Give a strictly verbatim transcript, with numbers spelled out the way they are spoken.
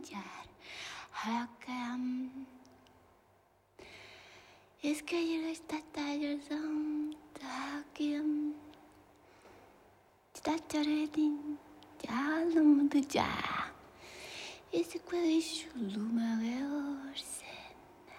menjar hakam. Eskayır istatayırsam takim. Tataredin yalım dıca. Esse queixo lumareorse.